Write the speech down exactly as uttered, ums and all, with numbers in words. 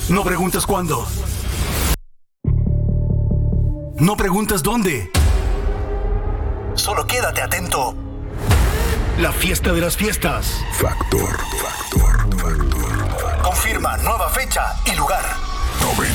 No preguntas cuándo. No preguntas dónde. Solo quédate atento. La fiesta de las fiestas. Factor, factor, factor. Confirma nueva fecha y lugar.